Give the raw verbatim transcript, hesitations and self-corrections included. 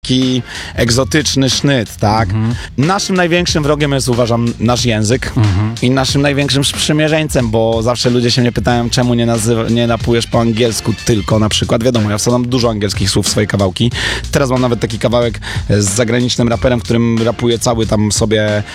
taki egzotyczny sznyt, tak? Mhm. Naszym największym wrogiem jest, uważam, nasz język mhm. i naszym największym sprzymierzeńcem, bo zawsze ludzie się mnie pytają, czemu nie, nazywa, nie napujesz po angielsku tylko na przykład. Wiadomo, ja wsadzam dużo angielskich słów w swoje kawałki. Teraz mam nawet taki kawałek z zagranicznym raperem, w którym rapuję cały tam sobie